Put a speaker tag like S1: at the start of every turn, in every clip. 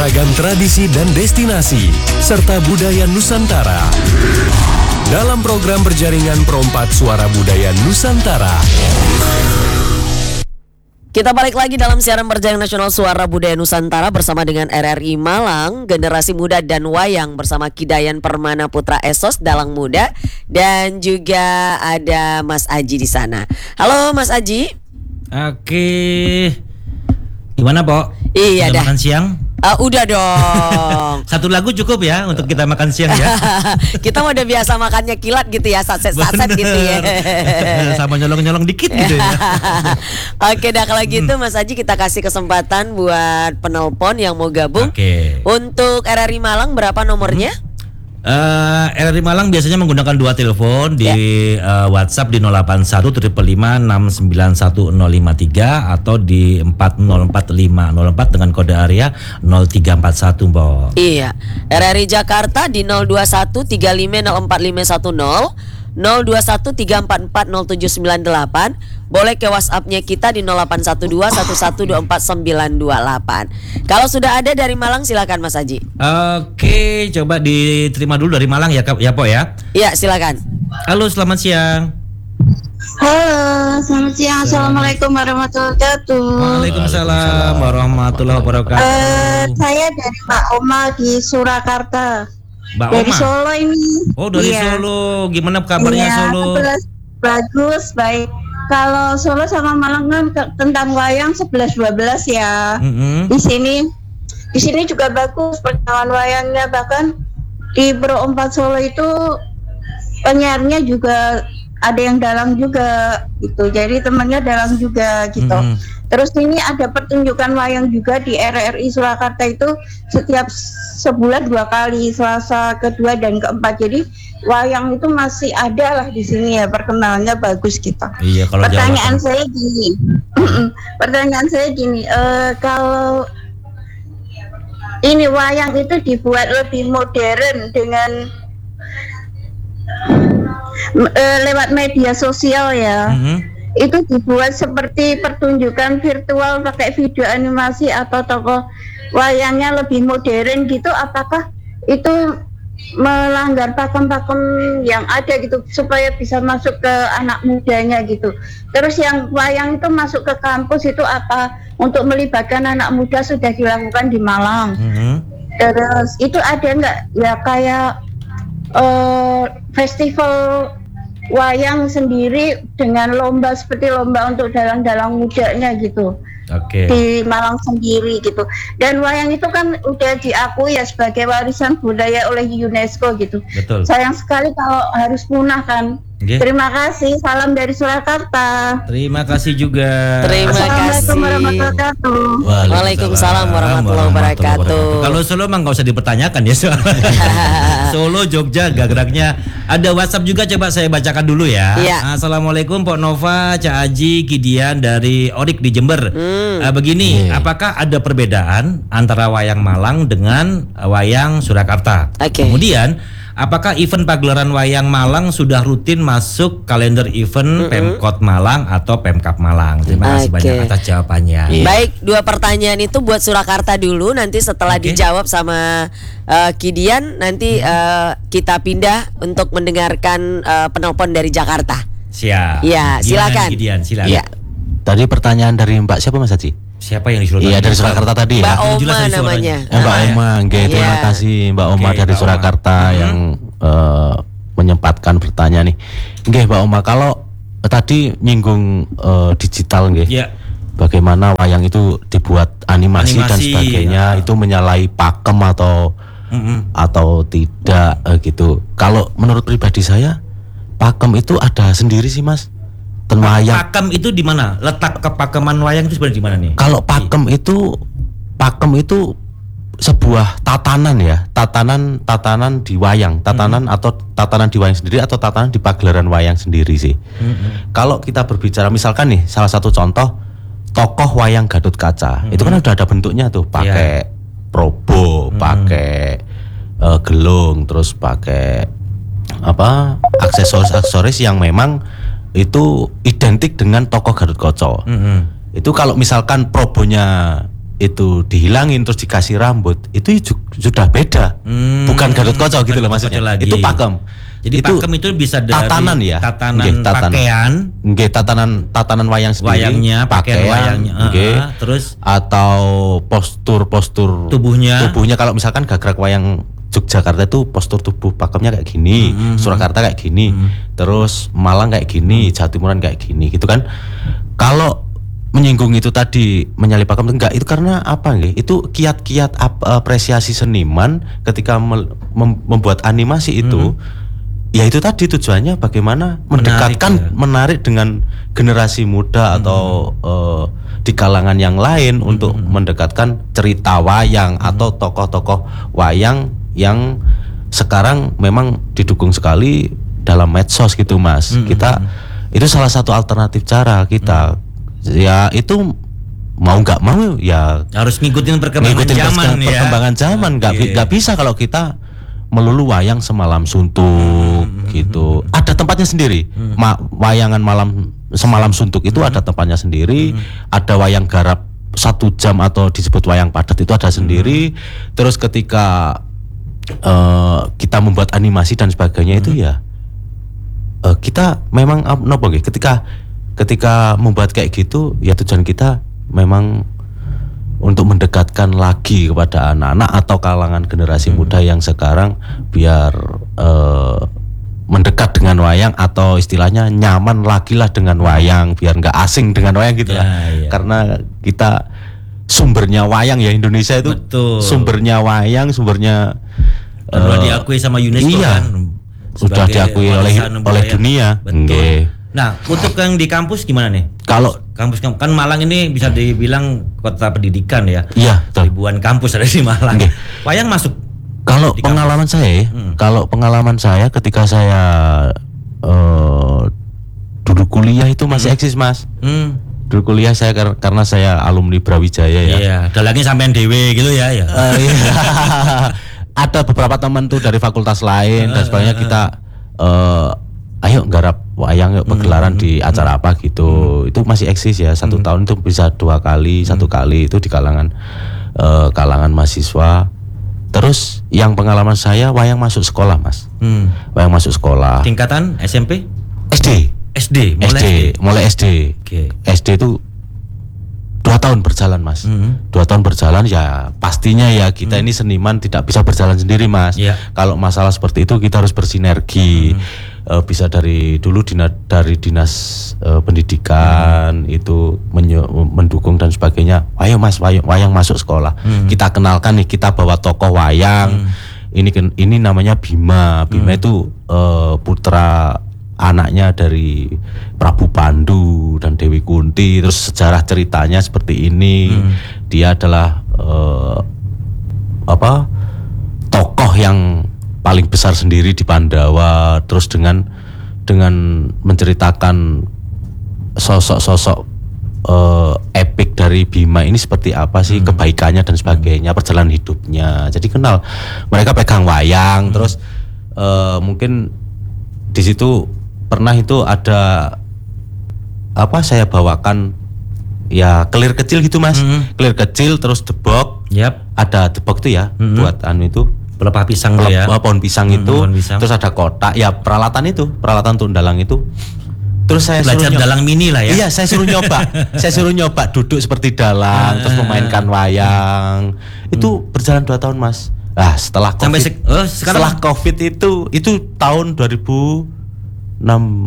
S1: beragam tradisi dan destinasi, serta budaya Nusantara. Dalam program berjaringan Perompak Suara Budaya Nusantara.
S2: Kita balik lagi dalam siaran berjaringan nasional Suara Budaya Nusantara bersama dengan RRI Malang, Generasi Muda dan Wayang bersama Kidayan Permana Putra Esos Dalang Muda, dan juga ada Mas Aji di sana. Halo Mas Aji.
S3: Oke. Gimana, Pok?
S2: Iya dah.
S3: Makan siang?
S2: Udah dong.
S3: Satu lagu cukup ya untuk kita makan siang ya.
S2: Kita udah biasa makannya kilat gitu ya, saset-saset gitu ya.
S3: Sama nyolong-nyolong dikit gitu ya.
S2: Oke dah kalau gitu Mas Aji, kita kasih kesempatan buat penelpon yang mau gabung.
S3: Oke.
S2: Untuk RRI Malang berapa nomornya?
S3: RRI Malang biasanya menggunakan 2 telepon di WhatsApp di 081 555 691 053 atau di 404504 dengan kode area 0341, Mbok.
S2: Iya. RRI Jakarta di 021 3504510 021 344 0798. Boleh ke WhatsApp-nya kita di 0812 1124928. Kalau sudah ada dari Malang silakan Mas Aji.
S3: Oke, coba diterima dulu dari Malang ya, Po ya.
S2: Iya, silakan.
S3: Halo, selamat siang.
S4: Halo, selamat siang. Assalamualaikum warahmatullahi wabarakatuh.
S3: Waalaikumsalam warahmatullahi wabarakatuh.
S4: Saya dari Mbak Oma di Surakarta.
S3: Mbak
S4: Dari
S3: Oma.
S4: Solo ini.
S3: Oh, dari
S4: Iya.
S3: Solo. Gimana kabarnya
S4: Iya,
S3: Solo?
S4: bagus, baik. Kalau Solo sama Malang kan tentang wayang 11-12 ya. Di sini juga bagus perkembangan wayangnya, bahkan di Perompak Solo itu penyiarnya juga ada yang dalang juga gitu. Jadi temannya dalang juga gitu. Terus ini ada pertunjukan wayang juga di RRI Surakarta itu setiap sebulan 2 kali, Selasa kedua dan keempat. Jadi wayang itu masih ada lah di sini ya, perkembangannya bagus gitu.
S3: Iya, kalau
S4: pertanyaan saya gini, kalau ini wayang itu dibuat lebih modern dengan lewat media sosial ya. Itu dibuat seperti pertunjukan virtual pakai video animasi atau tokoh wayangnya lebih modern gitu, apakah itu melanggar pakem-pakem yang ada gitu supaya bisa masuk ke anak mudanya gitu? Terus yang wayang itu masuk ke kampus itu apa untuk melibatkan anak muda sudah dilakukan di Malang? Terus itu ada nggak ya kayak festival wayang sendiri dengan lomba seperti lomba untuk dalang-dalang mudanya gitu. Di Malang sendiri gitu. Dan wayang itu kan udah diakui ya sebagai warisan budaya oleh UNESCO gitu.
S3: Betul.
S4: Sayang sekali kalau harus punah kan. Terima kasih, salam dari Surakarta.
S3: Terima kasih juga.
S2: Terima kasih.
S4: Assalamualaikum warahmatullahi wabarakatuh.
S2: Waalaikumsalam warahmatullahi wabarakatuh.
S3: Kalau Solo emang nggak usah dipertanyakan ya. Solo, Jogja, geraknya. Ada WhatsApp juga, coba saya bacakan dulu ya.
S2: Iya.
S3: Assalamualaikum Pok Nova, Cak Aji, Kidian dari Orik di Jember. Begini, apakah ada perbedaan antara wayang Malang dengan wayang Surakarta? Kemudian, apakah event pagelaran wayang Malang sudah rutin masuk kalender event Pemkot Malang atau Pemkap Malang? Terima kasih banyak atas jawabannya.
S2: Baik, 2 pertanyaan itu buat Surakarta dulu. Nanti setelah dijawab sama Kidian, nanti kita pindah untuk mendengarkan penelpon dari Jakarta.
S3: Siap.
S2: Ya, silakan.
S3: Kidian, silakan.
S5: Ya. Tadi pertanyaan dari Mbak siapa Mas Haji?
S3: Siapa yang disuruh?
S5: Iya, dari Surakarta tadi ya.
S2: Mbak Oma namanya.
S5: Mbak Oma, terima kasih Mbak Oma dari Surakarta yang menyempatkan bertanya nih. Mbak Oma, kalau tadi nyinggung digital bagaimana wayang itu dibuat animasi dan sebagainya, itu menyalahi pakem atau tidak gitu. Kalau menurut pribadi saya, pakem itu ada sendiri sih Mas.
S3: Pakem itu di mana? Letak kepakeman wayang itu sebenarnya di mana nih?
S5: Kalau pakem itu sebuah tatanan ya, tatanan di wayang, atau tatanan di wayang sendiri atau tatanan di pagelaran wayang sendiri sih. Kalau kita berbicara misalkan nih, salah satu contoh tokoh wayang Gatot Kaca, itu kan udah ada bentuknya tuh, pakai probo, pakai gelung, terus pakai aksesoris yang memang itu identik dengan tokoh Gatot Kaca. Itu kalau misalkan probonya itu dihilangin terus dikasih rambut, itu sudah beda. Bukan Gatot Kaca gitu loh maksudnya. Itu pakem.
S3: Jadi itu pakem itu bisa dari
S5: tatanan ya,
S3: tatanan pakaian,
S5: tatanan wayang sendiri,
S3: wayangnya, pakaian wayangnya,
S5: terus atau postur tubuhnya. Kalau misalkan gagrak wayang Yogyakarta itu postur tubuh pakemnya kayak gini, Surakarta kayak gini, terus Malang kayak gini, Jawa Timuran kayak gini, gitu kan. Kalau menyinggung itu tadi menyalip pakem enggak, itu karena apa nggih? Itu kiat-kiat apresiasi seniman ketika membuat animasi itu. Ya itu tadi tujuannya bagaimana mendekatkan, menarik dengan generasi muda atau di kalangan yang lain untuk mendekatkan cerita wayang atau tokoh-tokoh wayang yang sekarang memang didukung sekali dalam medsos gitu Mas. Kita itu salah satu alternatif cara kita. Ya itu mau nggak mau ya
S3: harus ngikutin perkembangan zaman
S5: nggak bisa kalau kita melulu wayang semalam suntuk gitu. Ada tempatnya sendiri. Wayangan malam semalam suntuk itu ada tempatnya sendiri. Ada wayang garap 1 jam atau disebut wayang padat itu ada sendiri. Terus ketika kita membuat animasi dan sebagainya itu ya kita memang nopo nggih, ketika membuat kayak gitu ya tujuan kita memang untuk mendekatkan lagi kepada anak-anak atau kalangan generasi muda yang sekarang biar mendekat dengan wayang atau istilahnya nyaman lagi lah dengan wayang, biar nggak asing dengan wayang gitu lah. Karena kita sumbernya wayang ya, Indonesia itu sumbernya wayang, sumbernya
S3: udah diakui sama UNESCO kan,
S5: sudah diakui oleh dunia.
S3: Nah, untuk yang di kampus gimana nih?
S5: Kalau
S3: kampus kan Malang ini bisa dibilang kota pendidikan ya.
S5: Iya,
S3: ribuan kampus ada di Malang. Wayang masuk.
S5: Kalau pengalaman saya ketika saya dulu kuliah itu masih eksis Mas. Dulu kuliah saya karena saya alumni Brawijaya ya.
S3: Iya, dalangnya sampean dewe gitu ya. Iya.
S5: Ada beberapa teman tuh dari fakultas lain dan sebagainya, kita ayo nggarap wayang yuk pegelaran di acara apa gitu. Itu masih eksis ya, 1 tahun itu bisa 2 kali, 1 kali itu di kalangan mahasiswa. Terus yang pengalaman saya wayang masuk sekolah Mas. Wayang masuk sekolah.
S3: Tingkatan SMP?
S5: SD. Mulai SD. SD itu 2 tahun berjalan Mas. 2 tahun berjalan ya pastinya ya kita ini seniman tidak bisa berjalan sendiri Mas. Kalau masalah seperti itu kita harus bersinergi. Bisa dari dulu dari dinas pendidikan itu mendukung dan sebagainya. Ayo Mas, wayang masuk sekolah. Kita kenalkan nih, kita bawa tokoh wayang. Ini namanya Bima. Bima itu putra anaknya dari Prabu Pandu dan Dewi Kunti. Terus sejarah ceritanya seperti ini. Dia adalah tokoh yang paling besar sendiri di Pandawa. Terus dengan menceritakan sosok-sosok epik dari Bima ini seperti apa sih, kebaikannya dan sebagainya, perjalanan hidupnya. Jadi kenal, mereka pegang wayang. Terus mungkin di situ pernah itu ada saya bawakan ya kelir kecil gitu Mas. Kelir kecil terus debok. Ada debok itu ya buat itu
S3: pelepah pisang
S5: pohon pisang itu. Terus ada kotak ya, peralatan untuk dalang itu. Terus saya
S3: belajar dalang mini lah ya.
S5: Iya, saya suruh nyoba duduk seperti dalang, terus memainkan wayang. Itu berjalan 2 tahun Mas. Setelah COVID, setelah COVID itu tahun 17-18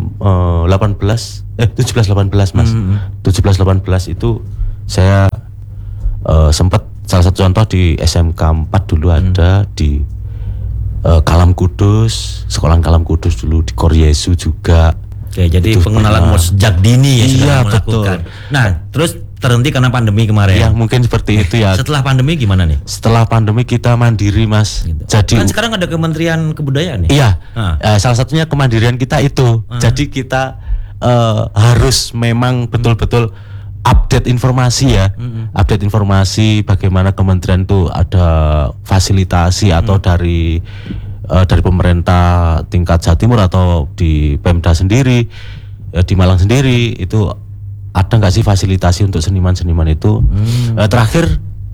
S5: Mas. 17-18 itu saya sempat salah satu contoh di SMK 4 dulu ada di Kalam Kudus, sekolah Kalam Kudus dulu, di Koryesu juga.
S3: Oke, jadi pengenalan sejak dini ya sudah melakukan. Nah, terus terhenti karena pandemi kemarin.
S5: Ya, mungkin seperti itu ya.
S3: Setelah pandemi gimana nih?
S5: Setelah pandemi kita mandiri Mas. Jadi
S3: kan sekarang ada Kementerian Kebudayaan nih.
S5: Iya. Salah satunya kemandirian kita itu. Jadi kita harus memang betul-betul update informasi ya. Update informasi bagaimana kementerian itu ada fasilitasi atau dari pemerintah tingkat Jawa Timur atau di Pemda sendiri, di Malang sendiri itu ada nggak sih fasilitasi untuk seniman-seniman itu. Terakhir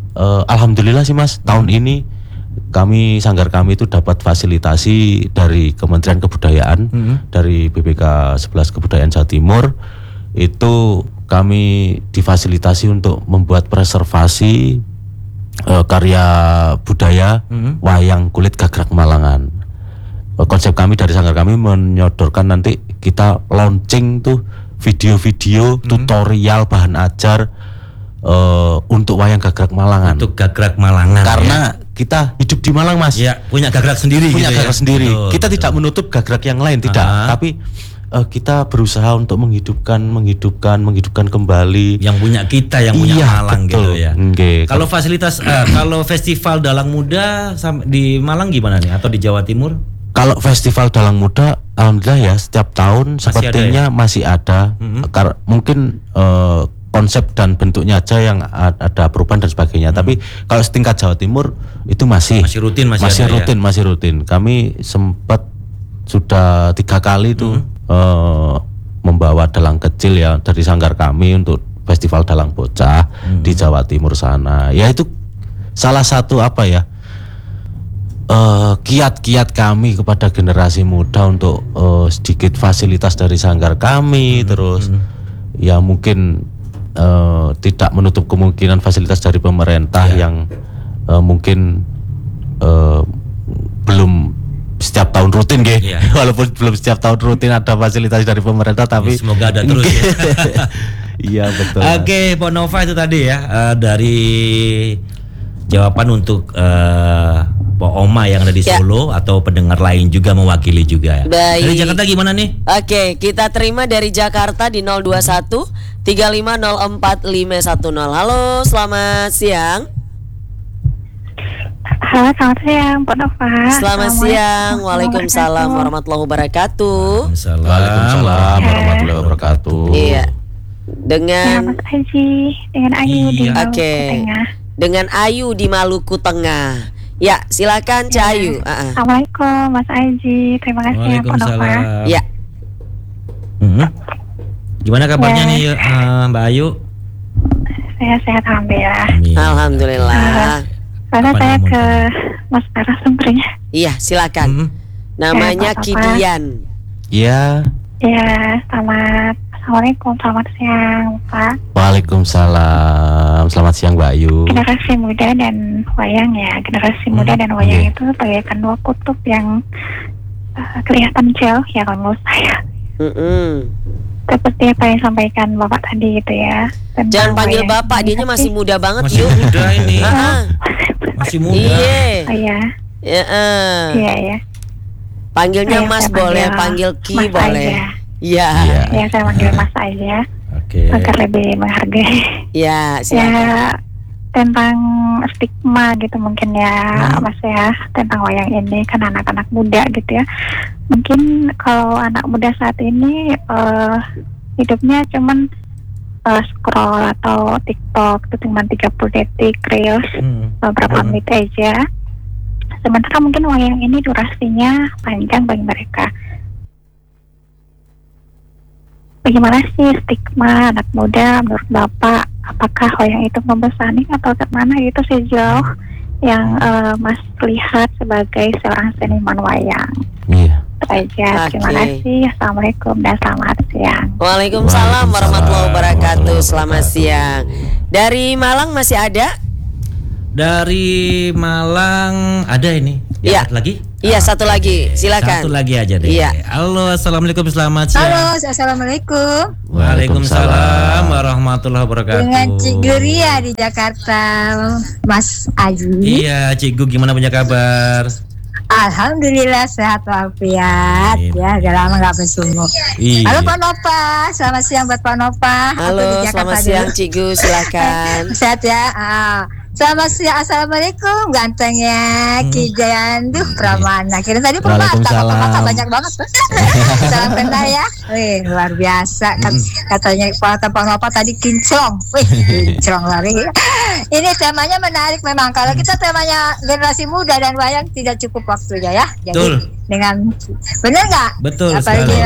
S5: alhamdulillah sih Mas, tahun ini sanggar kami itu dapat fasilitasi dari Kementerian Kebudayaan, dari BPK 11 Kebudayaan Jawa Timur. Itu kami difasilitasi untuk membuat preservasi karya budaya wayang kulit gagrak Malangan. Konsep kami dari sanggar kami menyodorkan nanti kita launching tuh video-video tutorial bahan ajar untuk wayang gagrak Malangan.
S3: Untuk gagrak Malangan.
S5: Karena kita hidup di Malang Mas.
S3: Ya, punya gagrak sendiri.
S5: Punya
S3: gitu
S5: gagrak sendiri.
S3: Betul,
S5: kita tidak menutup gagrak yang lain, tidak. Tapi kita berusaha untuk menghidupkan kembali
S3: yang punya kita, yang punya Malang,
S5: betul.
S3: gitu ya.
S5: Okay.
S3: Kalau fasilitas kalau festival dalang muda di Malang gimana nih, atau di Jawa Timur?
S5: Kalau festival dalang muda, alhamdulillah ya setiap tahun sepertinya masih ada. Mungkin konsep dan bentuknya aja yang ada perubahan dan sebagainya. Tapi kalau setingkat Jawa Timur itu masih rutin. Kami sempat sudah 3 kali tuh membawa dalang kecil ya dari sanggar kami untuk festival dalang bocah di Jawa Timur sana. Ya itu salah satu kiat-kiat kami kepada generasi muda untuk sedikit fasilitas dari sanggar kami, terus ya mungkin tidak menutup kemungkinan fasilitas dari pemerintah yang mungkin belum setiap tahun rutin walaupun belum setiap tahun rutin ada fasilitas dari pemerintah, tapi
S3: semoga ada terus ya.
S5: Iya betul.
S3: Oke, Pak Nova itu tadi ya dari jawaban untuk Pak Oma yang ada di Solo atau pendengar lain juga mewakili juga.
S2: Baik.
S3: Dari Jakarta gimana nih?
S2: Oke, kita terima dari Jakarta di 021 3504 510. Halo, selamat siang.
S6: Halo, selamat siang, Pak Nova.
S2: Selamat siang. Waalaikumsalam warahmatullahi wabarakatuh.
S5: Waalaikumsalam warahmatullahi wabarakatuh.
S2: Iya. Dengan
S6: Mas Aji, dengan Ayu di Maluku Tengah.
S2: Dengan Ayu di Maluku Tengah. Ya, silakan Cak Ayu.
S6: Assalamualaikum Mas Aji. Terima kasih ya Pak Nova.
S2: Ya.
S3: Gimana kabarnya nih Mbak Ayu?
S6: Saya sehat alhamdulillah.
S2: Alhamdulillah.
S6: Karena saya ke Mas narasumbernya.
S2: Iya, silakan. Namanya Kidian.
S5: Iya.
S6: Ya, Assalamualaikum, selamat siang Pak.
S5: Waalaikumsalam, selamat siang Mbak Ayu.
S6: Generasi muda dan wayang ya, generasi muda dan wayang itu bagaikan 2 kutub yang kelihatan jauh ya kalau menurut saya. Seperti apa yang disampaikan Bapak tadi gitu ya.
S2: Jangan panggil Bapak, dianya masih muda banget.
S3: Masih muda ini. Masih muda.
S6: Iya. Iya.
S2: Panggilnya Mas boleh, panggil Ki boleh. Iya.
S6: Ya, saya panggil Mas aja.
S3: Oke.
S6: Agar lebih menghargai.
S2: Ya, silakan.
S6: Ya, tentang stigma gitu mungkin ya Mas ya, tentang wayang ini kan anak-anak muda gitu ya. Mungkin kalau anak muda saat ini hidupnya cuman scroll atau TikTok itu cuma 30 detik reels, beberapa menit aja. Sementara mungkin wayang ini durasinya panjang bagi mereka. Bagaimana sih stigma anak muda menurut Bapak? Apakah wayang itu membesarkan atau kemana gitu sejauh yang Mas lihat sebagai seorang seniman wayang?
S5: Iya.
S6: Saja. Terima kasih. Assalamualaikum dan selamat siang.
S2: Waalaikumsalam warahmatullahi wabarakatuh. Selamat siang. Dari Malang masih ada?
S3: Dari Malang ada ini.
S2: Iya.
S3: Lagi?
S2: Iya, satu lagi. Silakan.
S3: Satu lagi aja deh.
S2: Iya.
S3: Halo, assalamualaikum, selamat siang.
S7: Halo, assalamualaikum.
S3: Waalaikumsalam warahmatullahi wabarakatuh.
S7: Dengan Cik Guria di Jakarta, Mas Aji.
S3: Iya, Cik Gu, gimana punya kabar?
S7: Alhamdulillah sehat walafiat. Ya, udah lama nggak bertemu.
S3: Iya.
S7: Halo Pak Nova, selamat siang buat Pak Nova.
S2: Halo, selamat siang Cik Gu, silakan.
S7: Sehat ya. Selamat siang, assalamualaikum gantengnya Kidayan Pramana. Kira tadi permata banyak banget. Salam kenal ya. Wih, luar biasa. Katanya Pak Nova tadi kinclong. Wih, kinclong lari. Ini temanya menarik memang. Kalau kita temanya generasi muda dan wayang tidak cukup waktunya ya. Jadi
S3: betul.
S7: Dengan benar nggak?
S3: Betul.
S7: Apalagi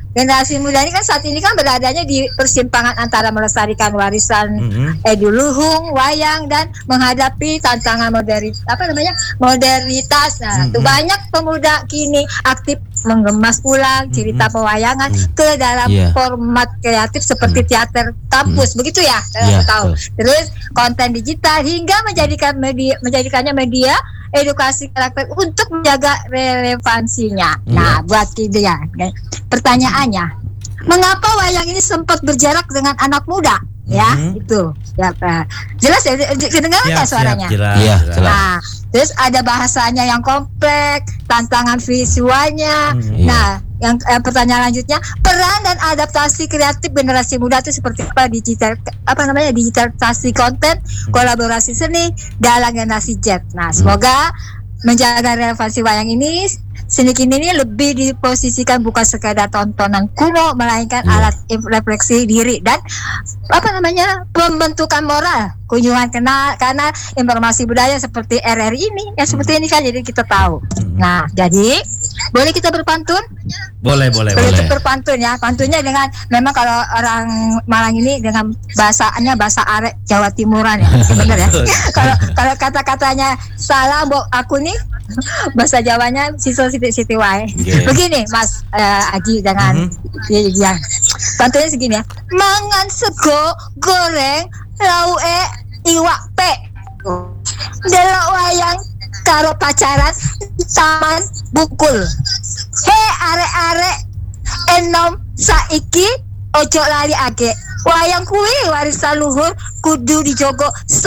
S7: generasi muda ini kan saat ini kan beradanya di persimpangan antara melestarikan warisan eduluhung, wayang, dan menghadapi tantangan modernitas. Nah, tuh banyak pemuda kini aktif mengemas ulang cerita pewayangan ke dalam format kreatif seperti teater kampus, begitu ya? Tahu. Terus konten digital hingga menjadikannya media edukasi karakter untuk menjaga relevansinya. Nah, buat gitu ya. Pertanyaannya, mengapa wayang ini sempat berjarak dengan anak muda? Ya, itu. Ya, jelas ya, kedengaran nggak suaranya?
S5: Iya, jelas.
S7: Nah, terus ada bahasanya yang kompleks, tantangan visualnya. Nah, yang pertanyaan lanjutnya, peran dan adaptasi kreatif generasi muda itu seperti apa? Digitalisasi konten, kolaborasi seni dalam generasi Z. Nah, semoga menjaga relevansi wayang ini, seni kini ini lebih diposisikan bukan sekadar tontonan kuno, melainkan alat refleksi diri dan pembentukan moral, kunjungan karena informasi budaya seperti RRI ini, seperti ini kan, jadi kita tahu. Nah, jadi boleh kita berpantun?
S3: Boleh.
S7: Kita berpantun ya. Pantunnya dengan, memang kalau orang Malang ini dengan bahasa arek Jawa Timuran ya, benar ya. Kalau kata-katanya salah, aku nih bahasa Jawanya siti wae. Begini Mas Aji dengan ya. Pantunnya segini ya. Mangan sego goreng lauke iwak pe. Delok wayang karo pacaran taman bukul. He arek-arek enom saiki ojo lali age. Wayang kuwi warisan luhur kudu dijogo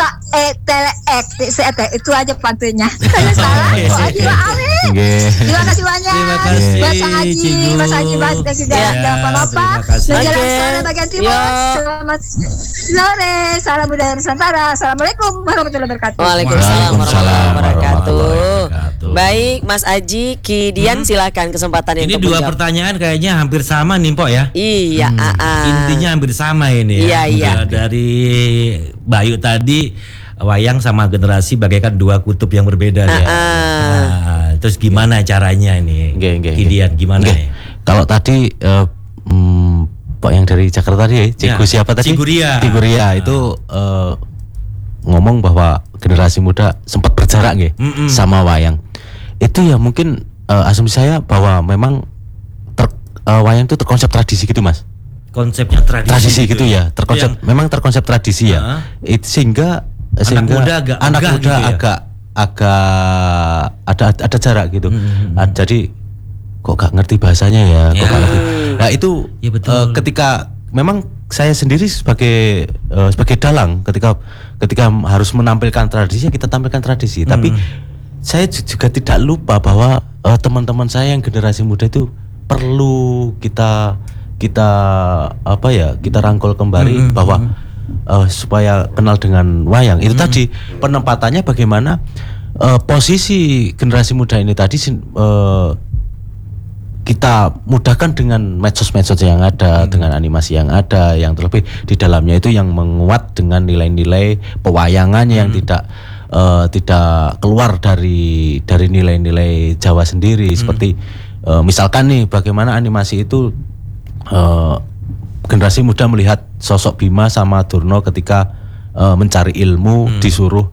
S7: itu aja pantunnya. Saya salah. Terima kasih banyak. Mas Haji tidak apa-apa. Menjelang sore bagian timur. Selamat sore. Salam budaya Nusantara. Assalamualaikum warahmatullahi wabarakatuh.
S2: Waalaikumsalam warahmatullahi wabarakatuh. Baik, Mas Aji, Kidian silakan kesempatan
S3: ini untuk menjawab. 2 pertanyaan kayaknya hampir sama nih, Mpok ya.
S2: Iya,
S3: intinya hampir sama ini ya.
S2: Iya.
S3: Dari Bayu tadi, wayang sama generasi bagaikan 2 kutub yang berbeda ya. Nah, terus gimana caranya ini? Kidian gimana ya?
S5: Kalau tadi Pak yang dari Jakarta tadi, siapa tadi? Ciguria itu ngomong bahwa generasi muda sempat berjarak sama wayang. Itu ya mungkin asumsi saya bahwa memang wayang itu terkonsep tradisi gitu, Mas.
S3: Konsepnya tradisi
S5: gitu ya, memang terkonsep tradisi ya. Itu sehingga anak muda agak ada jarak gitu. Jadi kok gak ngerti bahasanya ya. Nah itu ya betul. Ketika memang saya sendiri sebagai dalang, ketika harus menampilkan tradisi, kita tampilkan tradisi. Tapi saya juga tidak lupa bahwa teman-teman saya yang generasi muda itu perlu kita rangkul kembali bahwa supaya kenal dengan wayang. Itu tadi penempatannya bagaimana, posisi generasi muda ini tadi kita mudahkan dengan medsos-medsos yang ada, dengan animasi yang ada, yang terlebih di dalamnya itu yang menguat dengan nilai-nilai pewayangannya yang tidak keluar dari nilai-nilai Jawa sendiri. Seperti misalkan nih, bagaimana animasi itu generasi muda melihat sosok Bima sama Durna ketika mencari ilmu, disuruh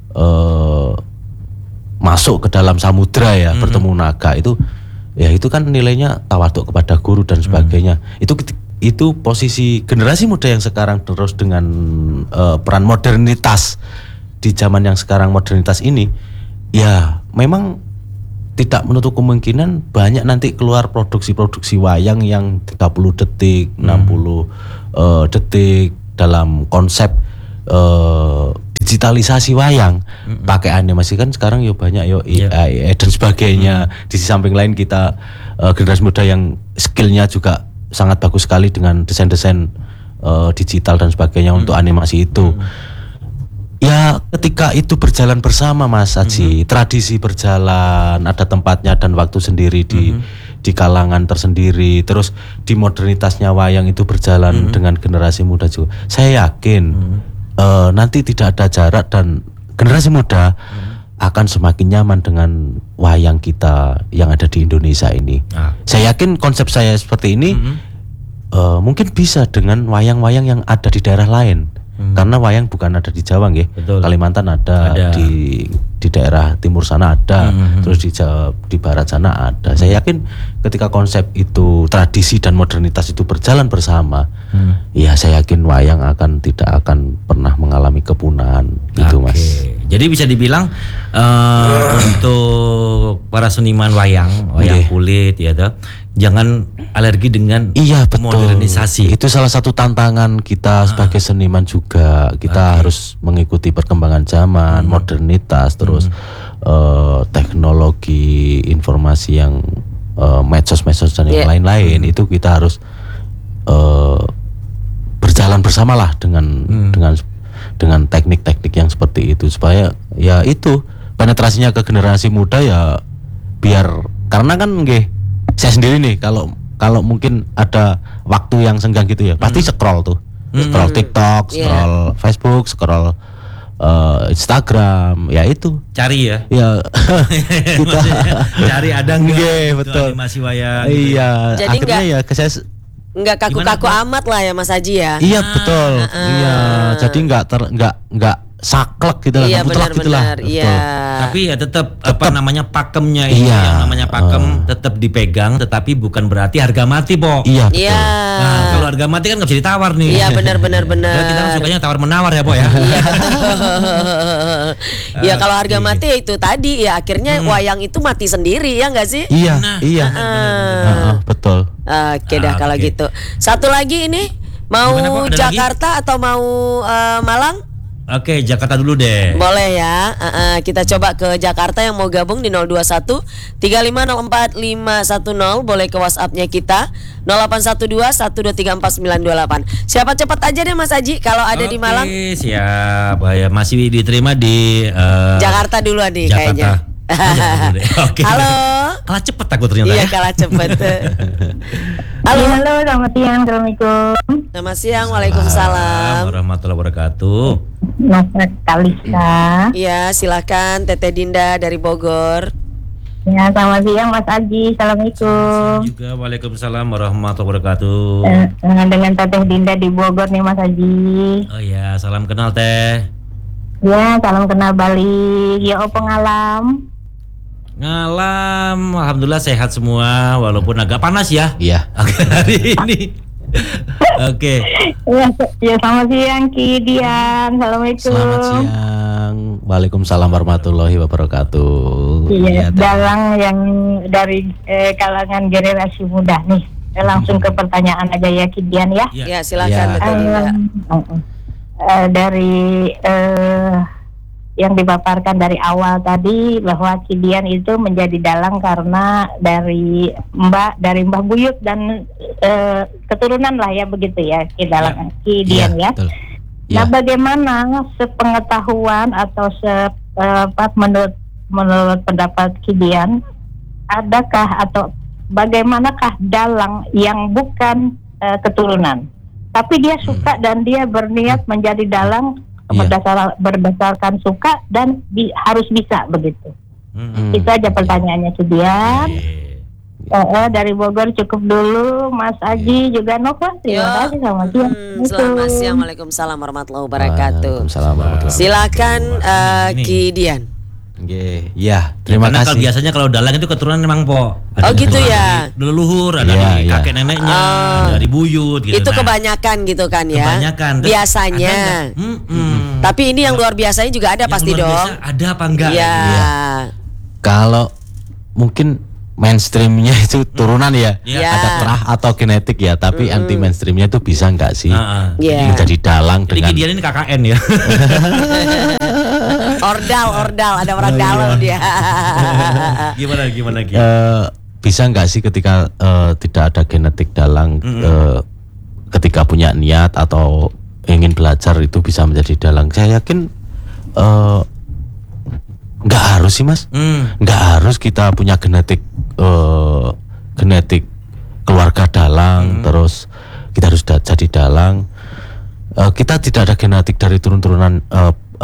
S5: masuk ke dalam samudra ya, bertemu naga. Itu kan nilainya tawaduk kepada guru dan sebagainya. Itu posisi generasi muda yang sekarang terus dengan peran modernitas di zaman yang sekarang, modernitas ini ya memang tidak menutup kemungkinan banyak nanti keluar produksi-produksi wayang yang 30 detik, 60 detik dalam konsep digitalisasi wayang, pakai animasi kan sekarang banyak AI dan sebagainya. Di samping lain kita generasi muda yang skillnya juga sangat bagus sekali dengan desain-desain digital dan sebagainya untuk animasi itu. Ya ketika itu berjalan bersama, Mas Haji, tradisi berjalan, ada tempatnya dan waktu sendiri di kalangan tersendiri, terus di modernitasnya wayang itu berjalan dengan generasi muda juga. Saya yakin nanti tidak ada jarak dan generasi muda akan semakin nyaman dengan wayang kita yang ada di Indonesia ini. Saya yakin konsep saya seperti ini mungkin bisa dengan wayang-wayang yang ada di daerah lain. Karena wayang bukan ada di Jawa nggih. Kalimantan ada. Di daerah timur sana ada, terus di barat sana ada. Saya yakin ketika konsep itu, tradisi dan modernitas itu berjalan bersama, ya saya yakin wayang tidak akan pernah mengalami kepunahan gitu, Mas.
S3: Jadi bisa dibilang untuk para seniman wayang kulit ya toh, jangan alergi dengan modernisasi.
S5: Itu salah satu tantangan kita sebagai seniman juga. Kita harus mengikuti perkembangan zaman, modernitas, terus teknologi informasi yang medsos-medsos dan yang lain-lain. Itu kita harus berjalan bersamalah dengan teknik-teknik yang seperti itu, supaya ya itu penetrasinya ke generasi muda ya biar, karena kan saya sendiri nih kalau mungkin ada waktu yang senggang gitu ya pasti scroll tuh, scroll TikTok, scroll Facebook, scroll Instagram, ya itu
S3: cari ya
S5: kita
S3: cari ada nggak
S5: betul
S3: animasi wayang
S2: jadi
S5: akhirnya
S2: nggak kaku-kaku amat lah ya Mas Haji ya.
S5: Iya betul. Iya, jadi nggak saklek gitu lah,
S2: iya,
S5: mutlak gitu lah.
S2: Iya.
S3: Tapi ya tetap namanya pakemnya ini, yang namanya pakem tetap dipegang, tetapi bukan berarti harga mati, Po.
S5: Iya betul.
S2: Iya.
S3: Nah, kalau harga mati kan nggak bisa ditawar nih.
S2: Iya benar.
S3: Nah, kita kan sukanya tawar menawar ya, Po ya.
S2: Iya kalau harga mati ya itu tadi ya akhirnya wayang itu mati sendiri ya nggak sih?
S5: Iya. Iya. Betul.
S2: Oke dah kalau gitu. Satu lagi ini mau
S3: Gimana,
S2: Jakarta atau mau Malang?
S3: Oke, Jakarta dulu deh.
S2: Boleh ya. Kita coba ke Jakarta yang mau gabung di 021 3504 510. Boleh ke WhatsApp-nya kita 0812 1234928. Siapa cepat aja deh Mas Haji kalau ada di Malang.
S3: Oke, siap. Ya, masih diterima di
S2: Jakarta dulu nih kayaknya.
S3: Oke.
S2: Halo.
S3: Kalah cepet aku ternyata.
S2: Iya, kalah cepet. Halo.
S6: Halo, selamat siang. Assalamualaikum.
S2: Selamat siang. Waalaikumsalam
S3: warahmatullahi wabarakatuh.
S6: Mas Kalista.
S2: Iya, silakan Teteh Dinda dari Bogor.
S6: Ya, selamat siang Mas Aji. Assalamualaikum.
S3: Juga waalaikumsalam warahmatullahi wabarakatuh.
S6: Dengan Teteh Dinda di Bogor nih Mas Aji.
S3: Oh ya, salam kenal Teh.
S6: Ya, salam kenal balik. Ya, openg alam.
S3: Ngalam, alhamdulillah sehat semua walaupun agak panas ya.
S5: Iya.
S3: Hari ini. Oke.
S6: Ya, selamat siang Ki Dian. Assalamualaikum.
S5: Selamat siang. Waalaikumsalam warahmatullahi wabarakatuh.
S6: Iya, dalang yang dari kalangan generasi muda nih. Langsung ke pertanyaan aja ya Ki Dian ya.
S2: Ya, silakan Teteh Dinda.
S6: Dari yang dipaparkan dari awal tadi bahwa Kidian itu menjadi dalang karena dari Mbah Buyut dan keturunan lah ya begitu ya Kidian ya. Nah, bagaimana sepengetahuan atau menurut pendapat Kidian, adakah atau bagaimanakah dalang yang bukan keturunan tapi dia suka dan dia berniat menjadi dalang berdasarkan suka dan harus bisa begitu. Itu aja pertanyaannya Cidian. Dari Bogor cukup dulu. Mas Aji juga Nova. Terima kasih, selamat siang.
S2: Selamat siang. Waalaikumsalam warahmatullahi wabarakatuh.
S5: Silakan
S2: Ki Dian.
S5: Ya, terima kasih.
S3: Kalau biasanya kalau dalang itu keturunan memang Po.
S2: Oh gitu ya.
S3: Leluhur, ada dari kakek neneknya, dari buyut gitu.
S2: Itu kebanyakan gitu kan ya.
S3: Kebanyakan.
S2: Biasanya. Tapi ini yang luar biasanya juga ada pasti dong.
S3: Biasa ada apa enggak?
S2: Iya.
S5: Kalau mungkin mainstreamnya itu turunan ya, ada terah atau genetik ya, tapi anti mainstreamnya itu bisa nggak sih menjadi dalang dengan?
S3: Jadi dia ini KKN ya.
S2: Ordal, ada orang dalam dia.
S3: Gimana?
S5: Bisa nggak sih ketika tidak ada genetik dalang, ketika punya niat atau ingin belajar itu bisa menjadi dalang? Saya yakin nggak harus sih Mas, nggak harus kita punya genetik keluarga dalang, terus kita harus jadi dalang. Kita tidak ada genetik dari turun-turunan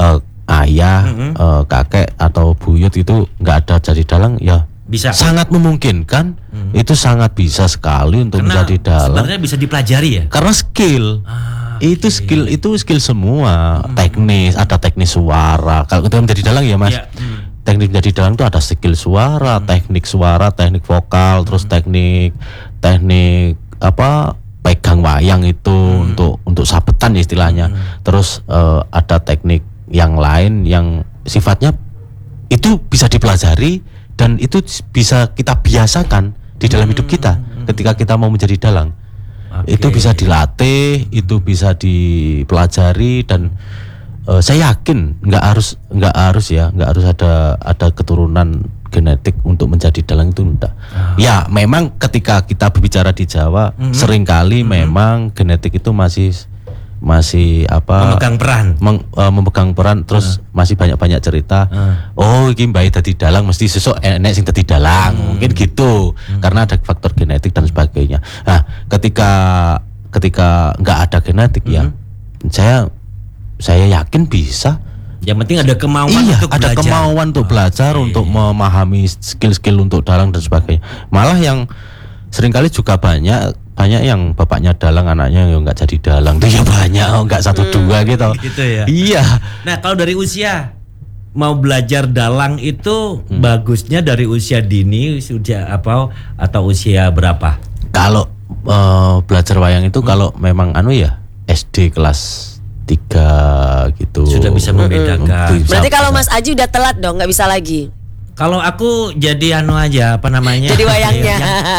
S5: ayah, kakek atau buyut itu nggak ada jadi dalang, ya
S3: bisa.
S5: Sangat memungkinkan, itu sangat bisa sekali untuk
S3: karena
S5: menjadi dalang.
S3: Sebenarnya bisa dipelajari ya.
S5: Karena skill. Itu skill semua, teknis, ada teknis suara. Kalau kita menjadi dalang ya Mas, teknik menjadi dalang itu ada skill suara, teknik vokal, terus teknik apa pegang wayang itu untuk sabetan istilahnya. Terus ada teknik yang lain yang sifatnya itu bisa dipelajari dan itu bisa kita biasakan di dalam hidup kita ketika kita mau menjadi dalang. Itu bisa dilatih, itu bisa dipelajari dan saya yakin nggak harus ada keturunan genetik untuk menjadi dalang itu enggak. Ya memang ketika kita berbicara di Jawa seringkali memang genetik itu masih apa memegang peran terus masih banyak cerita oh ini bayi dadi dalang mesti sesuk enek sing dadi dalang mungkin gitu karena ada faktor genetik dan sebagainya. Nah ketika nggak ada genetik ya saya yakin bisa.
S3: Yang penting ada kemauan untuk
S5: ada
S3: belajar.
S5: Kemauan untuk belajar untuk memahami skill untuk dalang dan sebagainya. Malah yang seringkali juga banyak yang bapaknya dalang, anaknya ya nggak jadi dalang. Itu ya banyak, nggak 1-2 gitu.
S3: Gitu ya.
S5: Iya.
S3: Nah kalau dari usia mau belajar dalang itu bagusnya dari usia dini sudah apa atau usia berapa?
S5: Kalau belajar wayang itu kalau memang SD kelas 3 gitu.
S3: Sudah bisa membedakan.
S2: Berarti kalau Mas Aji udah telat dong, nggak bisa lagi.
S3: Kalau aku jadi aja apa namanya?
S2: Jadi wayangnya.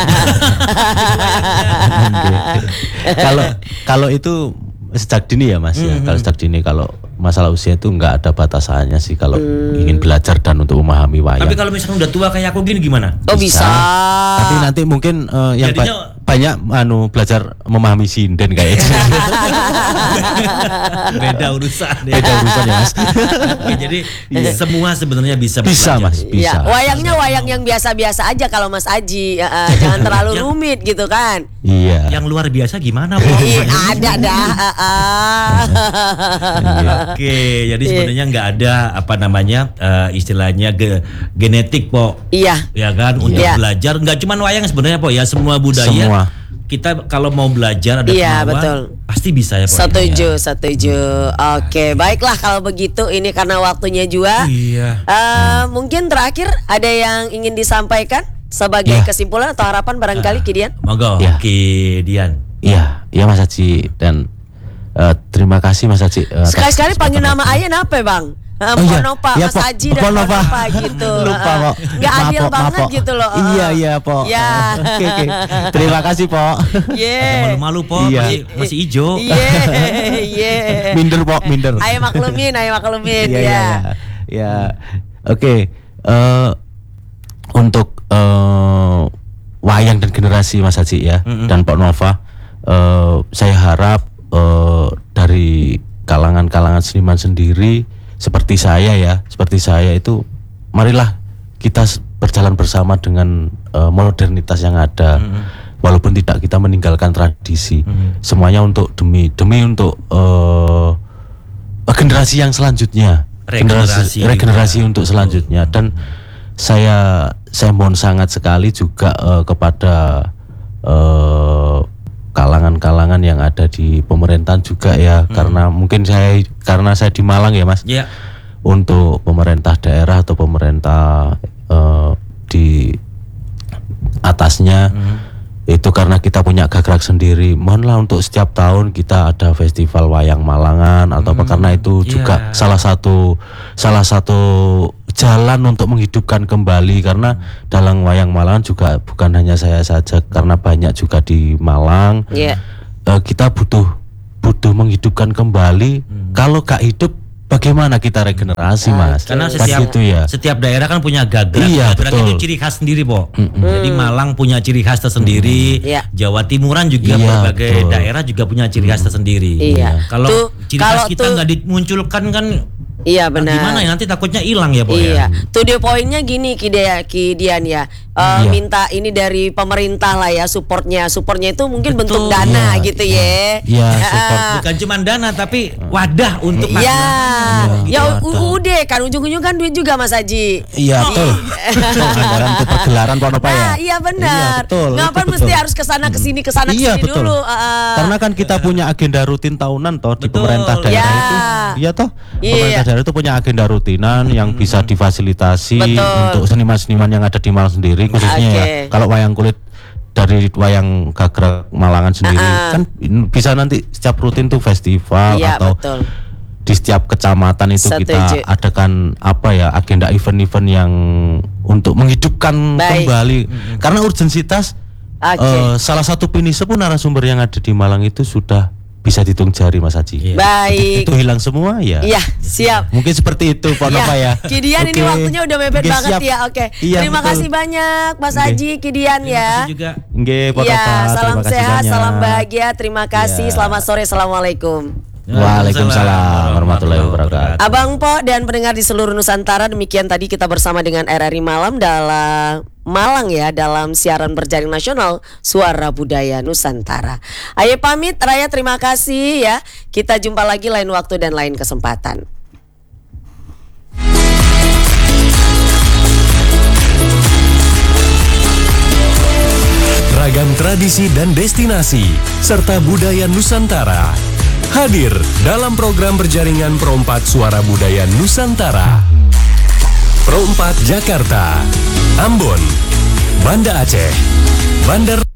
S5: Kalau itu sejak dini ya Mas ya. Kalau sejak dini, kalau masalah usia itu nggak ada batasannya sih kalau ingin belajar dan untuk memahami wayang.
S3: Tapi kalau misalnya udah tua kayak aku gini gimana?
S2: Oh bisa.
S5: Tapi nanti mungkin yang banyak belajar memahami sinden kayaknya.
S3: Beda urusan ya.
S5: Beda urusan ya Mas.
S3: Jadi semua sebenarnya bisa
S5: Mas, bisa.
S2: Ya, wayangnya wayang yang biasa-biasa aja kalau Mas Aji, jangan terlalu rumit gitu kan.
S5: Iya.
S3: Yang luar biasa gimana Po?
S2: Ada dah.
S3: Oke, jadi sebenarnya nggak ada apa namanya istilahnya genetik Po.
S2: Iya.
S3: Ya kan untuk belajar nggak cuma wayang sebenarnya Po ya, semua budaya.
S5: Semua.
S3: Kita kalau mau belajar ada kemauan
S2: betul.
S3: Pasti bisa ya Po.
S2: Setuju. Oke, baiklah kalau begitu ini karena waktunya juga.
S3: Iya.
S2: Mungkin terakhir ada yang ingin disampaikan sebagai kesimpulan atau harapan barangkali Kidian?
S3: Monggo Kidian.
S5: Iya Mas Haji dan terima kasih Mas Haji.
S2: Sekali-sekali panggil nama Ayen apa Bang? Ponopa, Mas Haji dan Ponopa gitu.
S5: Lupa Po.
S2: Nggak adil banget gitu loh.
S5: Iya Po.
S2: Ya.
S5: Oke. Terima kasih Po.
S3: Malu-malu Po, masih hijau.
S2: Iya.
S5: Minder Po, minder.
S2: Ayo maklumin
S5: ya. Ya. Oke. Untuk wayang dan generasi Mas Haji ya dan Pak Nova, saya harap dari kalangan seniman sendiri seperti saya itu marilah kita berjalan bersama dengan modernitas yang ada, walaupun tidak kita meninggalkan tradisi, semuanya untuk demi untuk generasi yang selanjutnya, regenerasi untuk selanjutnya. Dan saya mohon sangat sekali juga kepada kalangan-kalangan yang ada di pemerintahan juga ya, karena mungkin karena saya di Malang ya Mas.
S3: Yeah.
S5: Untuk pemerintah daerah atau pemerintah di atasnya itu karena kita punya gerak sendiri, mohonlah untuk setiap tahun kita ada festival wayang Malangan atau apa, karena itu juga salah satu jalan untuk menghidupkan kembali, karena dalang wayang Malangan juga bukan hanya saya saja, karena banyak juga di Malang. Kita butuh menghidupkan kembali. Kalau gak hidup bagaimana kita regenerasi Mas?
S3: Karena setiap daerah kan punya gagrag.
S5: Iya,
S3: itu ciri khas sendiri Po. Jadi Malang punya ciri khas tersendiri. Jawa Timuran juga berbagai daerah juga punya ciri khas tersendiri. Kalau ciri khas kita nggak dimunculkan kan
S2: Iya benar.
S3: Gimana ya nanti takutnya hilang ya, Po
S2: iya.
S3: ya.
S2: To the point-nya gini Kidian ya. Minta ini dari pemerintah lah ya, supportnya itu mungkin bentuk dana gitu ya.
S5: Iya, support.
S3: Bukan cuma dana tapi wadah untuk
S2: ya udah kan ujung-ujung kan duit juga Mas Haji.
S5: Iya betul. Anggaran untuk pergelaran Pon apa ya?
S2: Iya benar.
S5: Iya, betul.
S2: Ngapain mesti harus kesana kesini
S5: Iya, betul.
S2: dulu?
S5: Karena kan kita punya agenda rutin tahunan toh di pemerintah daerah itu. Iya toh. Pemerintah daerah itu punya agenda rutinan yang bisa difasilitasi untuk seniman-seniman yang ada di Malang sendiri, khususnya ya. Kalau wayang kulit dari wayang Gagrag Malangan sendiri kan bisa nanti setiap rutin tuh festival atau di setiap kecamatan itu kita adakan apa ya, agenda event-event yang untuk menghidupkan kembali karena urgensitas. Salah satu pinise pun narasumber yang ada di Malang itu sudah bisa dihitung jari Mas Haji.
S2: Baik.
S5: Itu hilang semua ya.
S2: Iya, siap.
S5: Mungkin seperti itu Nova ya.
S2: Kidian ini waktunya udah mepet banget
S5: siap.
S2: ya. Oke.
S5: Iya,
S2: Terima kasih banyak Mas Haji Kidian ya.
S3: Juga.
S2: Salam sehat, salam bahagia. Terima kasih. Selamat sore. Assalamualaikum.
S5: Waalaikumsalam warahmatullahi wabarakatuh.
S2: Abang Po dan pendengar di seluruh Nusantara, demikian tadi kita bersama dengan RRI Malang dalam siaran berjaring nasional Suara Budaya Nusantara. Ayo pamit Raya, terima kasih ya. Kita jumpa lagi lain waktu dan lain kesempatan.
S1: Ragam tradisi dan destinasi serta budaya Nusantara hadir dalam program berjaringan Pro4 Suara Budaya Nusantara. Pro4 Jakarta, Ambon, Banda Aceh, Bandar